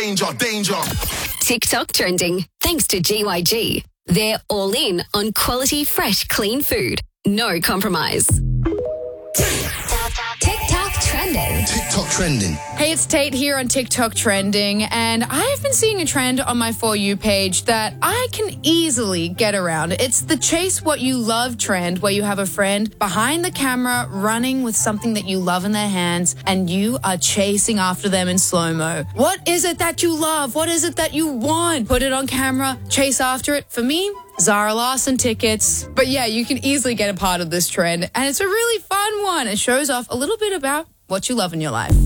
Danger, danger. TikTok trending. Thanks to GYG. They're all in on quality, fresh, clean food. No compromise. TikTok trending. TikTok trending. Hey, it's Tate here on TikTok Trending, and I've been seeing a trend on my For You page that I can easily get around. It's the chase what you love trend, where you have a friend behind the camera running with something that you love in their hands, and you are chasing after them in slow-mo. What is it that you love? What is it that you want? Put it on camera, chase after it. For me, Zara Larsson tickets. But yeah, you can easily get a part of this trend, and it's a really fun one. It shows off a little bit about what you love in your life.